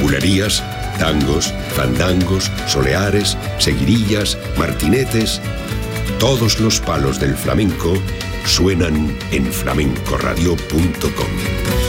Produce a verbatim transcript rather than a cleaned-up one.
bulerías, tangos, fandangos, soleares, seguirillas, martinetes. Todos los palos del flamenco suenan en flamenco radio punto com.